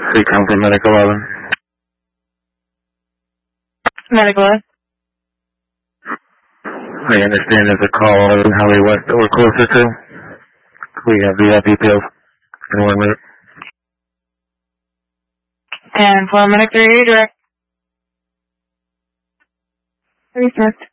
Recon for Medic 11. Medic 11. I understand there's a call on Highway West that we're closer to. We have the details in 1 minute. And for Medic 3, direct. Restart.